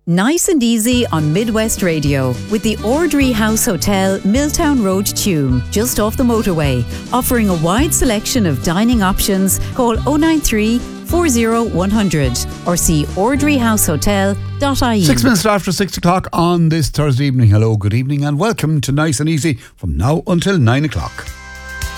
Nice and easy on Midwest Radio with the Ordry House Hotel, Milltown Road, Tuam, just off the motorway. Offering a wide selection of dining options. Call 093 40 100 or see ordryhousehotel.ie. 6 minutes after 6 o'clock on this Thursday evening. Hello, good evening and welcome to Nice and Easy from now until 9 o'clock.